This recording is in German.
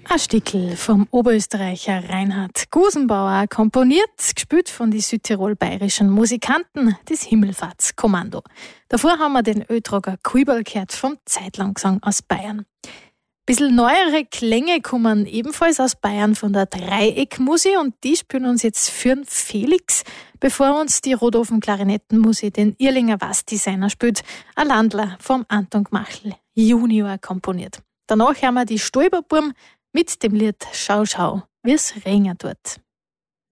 Ein Stickel vom Oberösterreicher Reinhard Gusenbauer, komponiert, gespielt von den südtirol-bayerischen Musikanten des Himmelfahrtskommando. Davor haben wir den Ötrager Kuiberl gehört vom Zeitlanggesang aus Bayern. Bisschen neuere Klänge kommen ebenfalls aus Bayern von der Dreieckmusik und die spielen uns jetzt für den Felix, bevor uns die Rothofen-Klarinettenmusik den Irlinger Wastdesigner spielt, ein Landler vom Anton Gmachl Junior komponiert. Danach haben wir die Stolperburm mit dem Lied Schau, schau, wie's regnet dort.